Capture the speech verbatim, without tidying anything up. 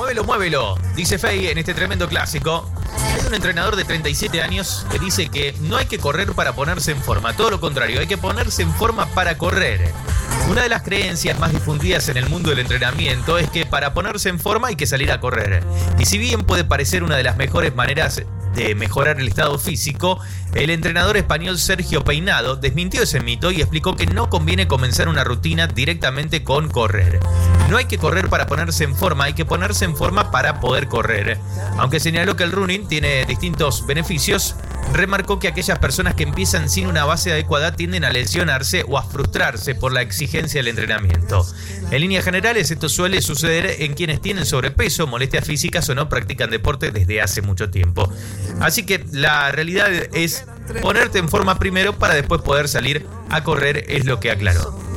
muévelo, muévelo, dice Fey en este tremendo clásico. Hay un entrenador de treinta y siete años que dice que no hay que correr para ponerse en forma, todo lo contrario, hay que ponerse en forma para correr. Una de las creencias más difundidas en el mundo del entrenamiento es que para ponerse en forma hay que salir a correr. Y si bien puede parecer una de las mejores maneras de mejorar el estado físico, el entrenador español Sergio Peinado desmintió ese mito y explicó que no conviene comenzar una rutina directamente con correr. No hay que correr para ponerse en forma, hay que ponerse en forma para poder correr. Aunque señaló que el running tiene distintos beneficios, remarcó que aquellas personas que empiezan sin una base adecuada tienden a lesionarse o a frustrarse por la exigencia del entrenamiento. En líneas generales, esto suele suceder en quienes tienen sobrepeso, molestias físicas o no practican deporte desde hace mucho tiempo. Así que la realidad es ponerte en forma primero para después poder salir a correr, es lo que aclaró.